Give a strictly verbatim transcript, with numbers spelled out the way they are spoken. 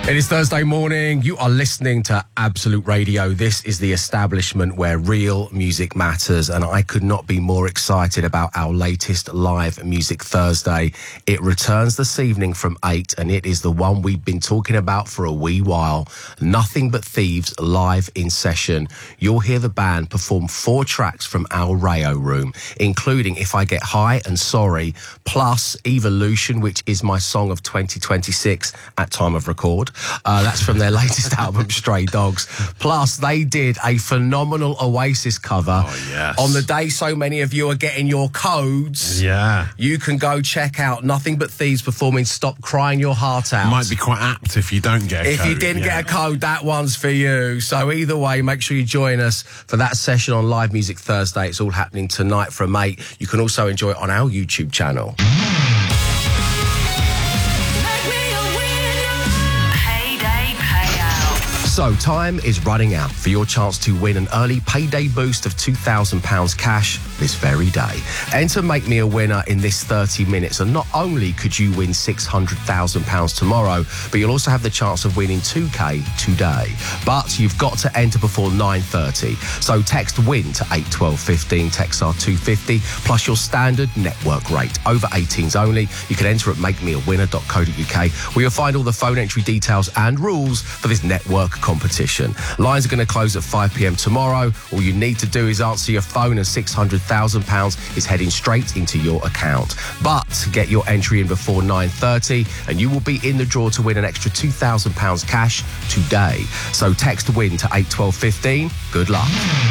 It is Thursday morning. You are listening to Absolute Radio. This is the establishment where real music matters, and I could not be more excited about our latest live music Thursday. It returns this evening from eight, and it is the one we've been talking about for a wee while. Nothing But Thieves live in session. You'll hear the band perform four tracks from our Rayo room, including If I Get High and Sorry, plus Evolution, which is my song of twenty twenty-six at time of record. Uh, that's from their latest album, Stray Dogs. Plus, they did a phenomenal Oasis cover. Oh, yes. On the day so many of you are getting your codes, yeah, you can go check out Nothing But Thieves performing Stop Crying Your Heart Out. Might be quite apt if you don't get a If code. you didn't yeah. get a code, that one's for you. So either way, make sure you join us for that session on Live Music Thursday. It's all happening tonight from eight. You can also enjoy it on our YouTube channel. So, time is running out for your chance to win an early payday boost of two thousand pounds cash this very day. Enter Make Me a Winner in this thirty minutes, and not only could you win six hundred thousand pounds tomorrow, but you'll also have the chance of winning two K today. But you've got to enter before nine thirty. So text WIN to eight twelve fifteen, text R two fifty, plus your standard network rate. Over eighteens only. You can enter at make me a winner dot co dot U K, where you'll find all the phone entry details and rules for this network competition. Lines are going to close at five p m tomorrow. All you need to do is answer your phone and six hundred thousand pounds is heading straight into your account. But get your entry in before nine thirty and you will be in the draw to win an extra two thousand pounds cash today. So text WIN to eight twelve fifteen. Good luck.